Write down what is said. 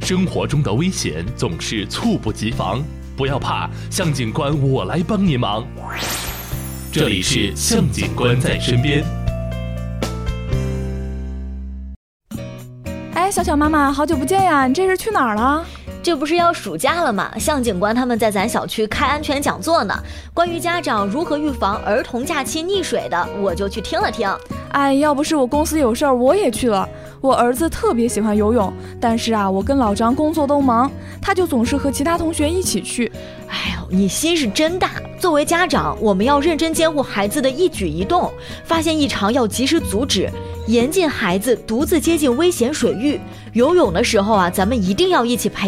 生活中的危险总是猝不及防，不要怕，向警官我来帮您忙。这里是向警官在身边。 哎，小妈妈，好久不见呀，你这是去哪儿了？ 这不是要暑假了吗？向警官他们在咱小区开安全讲座呢，关于家长如何预防儿童假期溺水的，我就去听了听。 哎，要不是我公司有事儿，我也去了。我儿子特别喜欢游泳，但是我跟老张工作都忙，他就总是和其他同学一起去。 哎呦，你心是真大。作为家长，我们要认真监护孩子的一举一动，发现异常要及时阻止，严禁孩子独自接近危险水域。游泳的时候咱们一定要一起陪